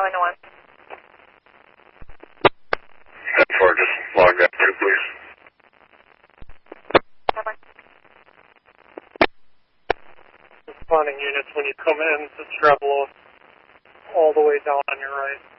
going to 1. 4, just log that too, please. Responding units, when you come in, to travel all the way down on your right.